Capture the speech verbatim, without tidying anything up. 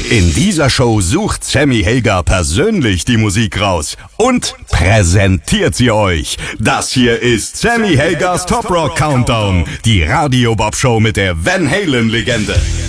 In dieser Show sucht Sammy Hagar persönlich die Musik raus und präsentiert sie euch. Das hier ist Sammy Hagars Top Rock Countdown, die Radio Bob Show mit der Van Halen Legende.